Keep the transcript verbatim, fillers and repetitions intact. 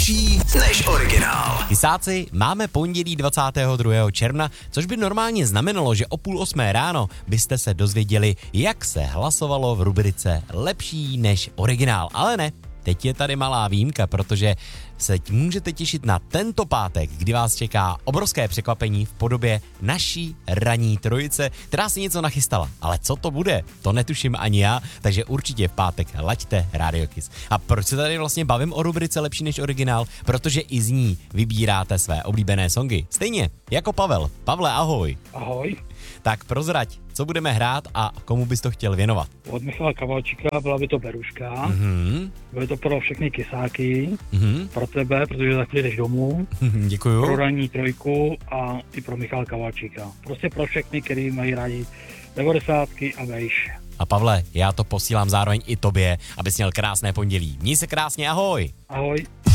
lepší než originál. Kysáci, máme pondělí dvacátého druhého června, což by normálně znamenalo, že o půl osmé ráno byste se dozvěděli, jak se hlasovalo v rubrice Lepší než originál. Ale ne, teď je tady malá výjimka, protože se můžete těšit na tento pátek, kdy vás čeká obrovské překvapení v podobě naší ranní trojice, která si něco nachystala. Ale co to bude, to netuším ani já, takže určitě v pátek laďte Radio Kiss. A proč se tady vlastně bavím o rubrice Lepší než originál? Protože i z ní vybíráte své oblíbené songy. Stejně jako Pavel. Pavle, ahoj. Ahoj. Tak prozrať, co budeme hrát a komu bys to chtěl věnovat? Od Michala Kavalčíka byla by to Beruška. Mhm. Bude to pro všechny kysáky, Mhm. pro tebe, protože za chvíli jdeš domů, Děkuju. pro ranní trojku a i pro Michala Kavalčíka. Prostě pro všechny, kteří mají rádi devadesátky a vejš. A Pavle, já to posílám zároveň i tobě, abys měl krásné pondělí. Měj se krásně, ahoj. Ahoj.